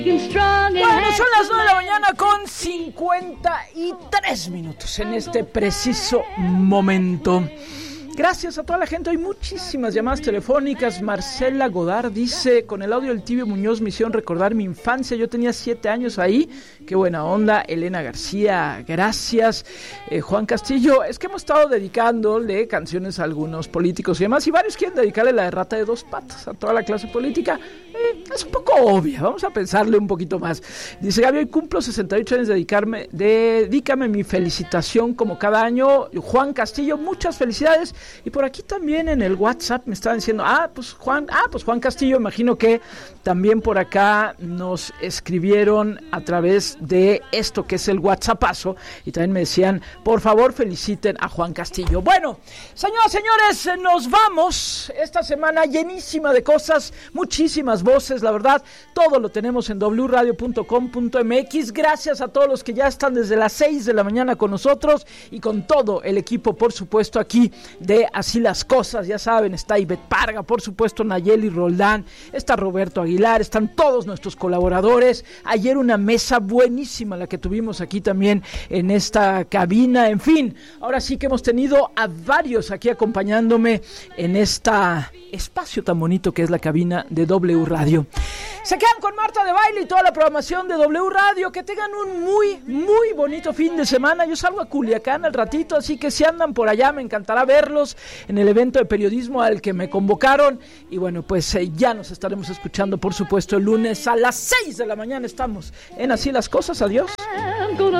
Bueno, son las 9 de la mañana con 53 minutos en este preciso momento. Gracias a toda la gente, hay muchísimas llamadas telefónicas. Marcela Godard dice, con el audio del Tibio Muñoz me hicieron recordar mi infancia, yo tenía 7 años ahí, qué buena onda. Elena García, gracias. Juan Castillo, es que hemos estado dedicándole canciones a algunos políticos y demás, y varios quieren dedicarle la de Rata de Dos Patas a toda la clase política. Es un poco obvia, vamos a pensarle un poquito más. Dice Gaby, hoy cumplo 68 años, dedícame mi felicitación como cada año. Juan Castillo, muchas felicidades. Y por aquí también en el WhatsApp me estaban diciendo, Juan Castillo, imagino que también por acá nos escribieron a través de esto que es el WhatsAppazo, y también me decían, por favor feliciten a Juan Castillo. Bueno, señoras, señores, nos vamos esta semana llenísima de cosas, muchísimas voces, la verdad, todo lo tenemos en wradio.com.mx. Gracias a todos los que ya están desde las 6 de la mañana con nosotros y con todo el equipo, por supuesto, aquí de Así las Cosas, ya saben, está Ivette Parga, por supuesto Nayeli Roldán, está Roberto Aguilar, están todos nuestros colaboradores. Ayer una mesa buenísima la que tuvimos aquí también en esta cabina, en fin, ahora sí que hemos tenido a varios aquí acompañándome en este espacio tan bonito que es la cabina de W Radio. Se quedan con Marta de Baile y toda la programación de W Radio. Que tengan un muy, muy bonito fin de semana. Yo salgo a Culiacán al ratito, así que si andan por allá me encantará verlos en el evento de periodismo al que me convocaron. Y bueno, pues ya nos estaremos escuchando, por supuesto, el lunes a las 6 de la mañana. Estamos en Así las Cosas. Adiós.